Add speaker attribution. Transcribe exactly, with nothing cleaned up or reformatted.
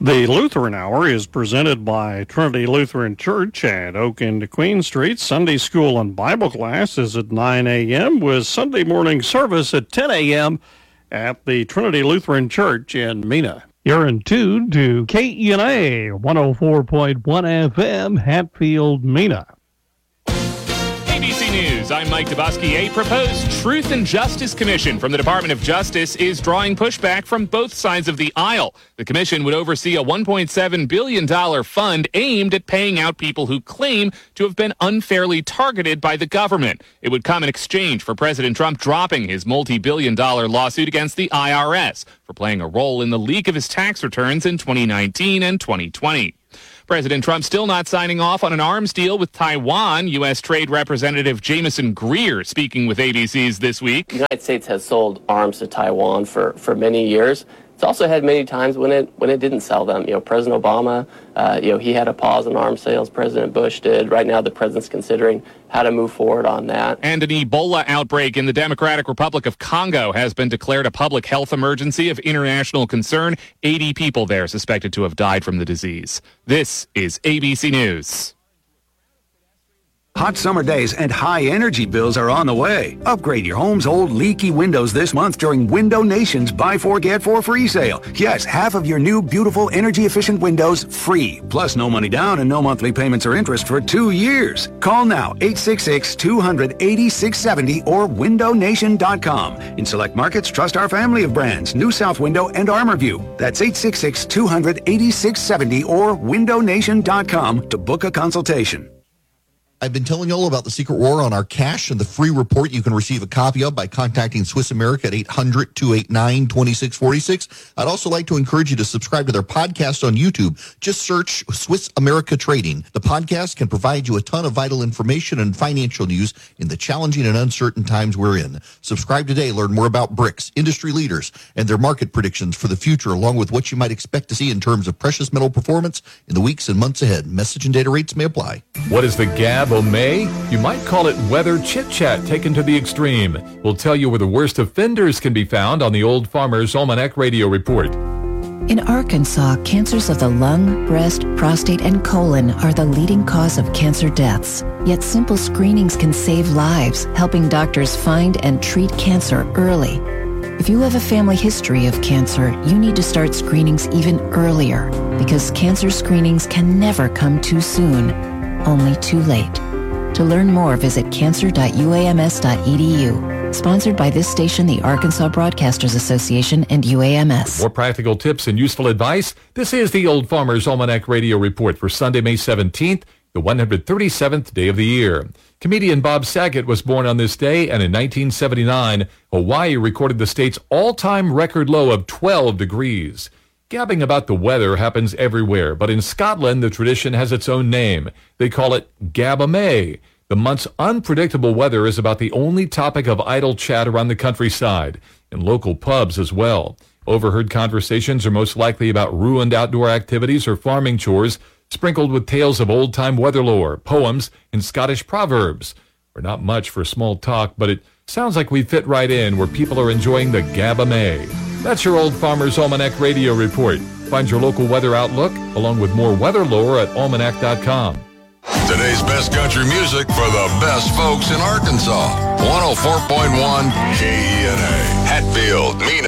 Speaker 1: The Lutheran Hour is presented by Trinity Lutheran Church at Oak and Queen Street. Sunday school and Bible class is at nine a.m. with Sunday morning service at ten a.m. at the Trinity Lutheran Church in Mena. You're in tune to K E N A one oh four point one F M, Hatfield, Mena.
Speaker 2: A B C News, I'm Mike Dubosky. A proposed Truth and Justice Commission from the Department of Justice is drawing pushback from both sides of the aisle. The commission would oversee a one point seven billion dollars fund aimed at paying out people who claim to have been unfairly targeted by the government. It would come in exchange for President Trump dropping his multi-billion dollar lawsuit against the I R S for playing a role in the leak of his tax returns in twenty nineteen and twenty twenty. President Trump still not signing off on an arms deal with Taiwan. U S. Trade Representative Jameson Greer speaking with A B C's This Week.
Speaker 3: The United States has sold arms to Taiwan for, for many years. It's also had many times when it when it didn't sell them. You know, President Obama, uh, you know, he had a pause on arms sales. President Bush did. Right now, the president's considering how to move forward on that.
Speaker 2: And an Ebola outbreak in the Democratic Republic of Congo has been declared a public health emergency of international concern. eighty people there suspected to have died from the disease. This is A B C News.
Speaker 4: Hot summer days and high energy bills are on the way. Upgrade your home's old leaky windows this month during Window Nation's Buy Four Get Four free sale. Yes, half of your new beautiful energy efficient windows free. Plus no money down and no monthly payments or interest for two years. Call now eight six six, two hundred, eighty-six seventy or window nation dot com. In select markets, trust our family of brands, New South Window and ArmorView. That's eight six six, two hundred, eighty-six seventy or window nation dot com to book a consultation.
Speaker 5: I've been telling you all about the Secret War on our cash and the free report you can receive a copy of by contacting Swiss America at eight hundred, two eight nine, two six four six. I'd also like to encourage you to subscribe to their podcast on YouTube. Just search Swiss America Trading. The podcast can provide you a ton of vital information and financial news in the challenging and uncertain times we're in. Subscribe today. Learn more about B R I C S, industry leaders, and their market predictions for the future, along with what you might expect to see in terms of precious metal performance in the weeks and months ahead. Message and data rates may apply.
Speaker 6: What is the Gab May? You might call it weather chit-chat taken to the extreme. We'll tell you where the worst offenders can be found on the Old Farmer's Almanac Radio Report.
Speaker 7: In Arkansas, cancers of the lung, breast, prostate, and colon are the leading cause of cancer deaths. Yet simple screenings can save lives, helping doctors find and treat cancer early. If you have a family history of cancer, you need to start screenings even earlier, because cancer screenings can never come too soon, only too late. To learn more, visit cancer dot u a m s dot e d u. Sponsored by this station, the Arkansas Broadcasters Association, and U A M S.
Speaker 6: More practical tips and useful advice. This is the Old Farmer's Almanac Radio Report for Sunday, May seventeenth, the one hundred thirty-seventh day of the year. Comedian Bob Saget was born on this day, and in nineteen seventy-nine, Hawaii recorded the state's all-time record low of twelve degrees. Gabbing about the weather happens everywhere, but in Scotland, the tradition has its own name. They call it Gab May. The month's unpredictable weather is about the only topic of idle chat around the countryside, in local pubs as well. Overheard conversations are most likely about ruined outdoor activities or farming chores, sprinkled with tales of old-time weather lore, poems, and Scottish proverbs. We're not much for small talk, but it sounds like we fit right in where people are enjoying the Gab May. That's your Old Farmer's Almanac Radio Report. Find your local weather outlook, along with more weather lore at almanac dot com.
Speaker 8: Today's best country music for the best folks in Arkansas. one oh four point one K E N A. Hatfield, Mena.